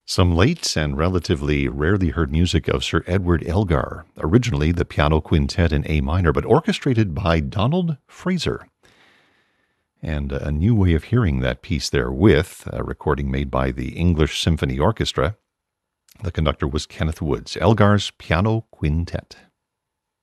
Some late and relatively rarely heard music of Sir Edward Elgar, originally the piano quintet in A minor, but orchestrated by Donald Fraser. And a new way of hearing that piece there with a recording made by the English Symphony Orchestra. The conductor was Kenneth Woods, Elgar's Piano Quintet.